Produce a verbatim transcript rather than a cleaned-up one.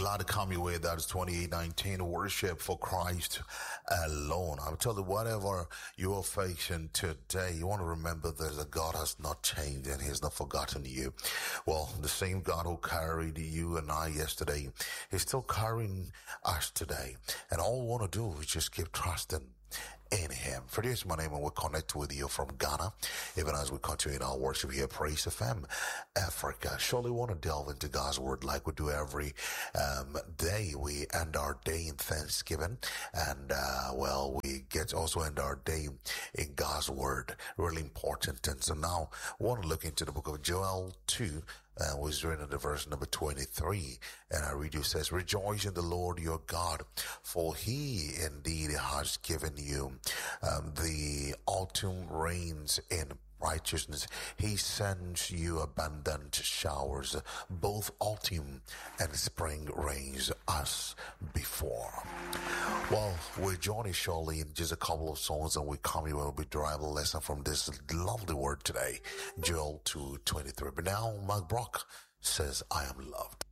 glad to come your way. That is twenty-eight nineteen, worship for Christ alone. I'm telling you, whatever you are facing today, you want to remember that God has not changed and He has not forgotten you. Well, the same God who carried you and I yesterday is still carrying us today. And all we want to do is just keep trusting in Him. For this, my name, and we'll connect with you from Ghana, even as we continue in our worship here, Praise F M Africa. Surely we want to delve into God's Word like we do every um, day. We end our day in Thanksgiving, and uh, well, we get also end our day in God's Word. Really important. And so now we want to look into the book of Joel two. Uh, was written in the verse number twenty-three, and I read you says, "Rejoice in the Lord your God, for He indeed has given you um, the autumn rains in righteousness. He sends you abundant showers, both autumn and spring rains as before." Well, we're joining shortly in just a couple of songs, and we come here will be deriving a lesson from this lovely word today, Joel two twenty-three. But now, Mark Brock says, "I am loved."